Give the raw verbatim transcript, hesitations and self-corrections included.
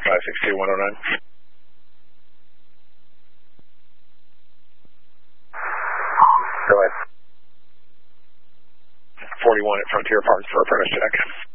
five six two one oh nine. Go ahead. forty-one at Frontier Park for a furnace check.